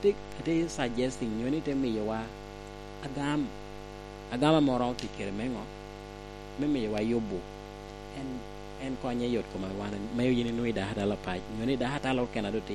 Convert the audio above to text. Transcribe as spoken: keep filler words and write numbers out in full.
te te suggesting nyoni te miyo wa agam agama moro tikere mengo me miyo wa yobo en en konye yot kuma wan mayo yini nui da hata la paj nyoni da hata lo kenado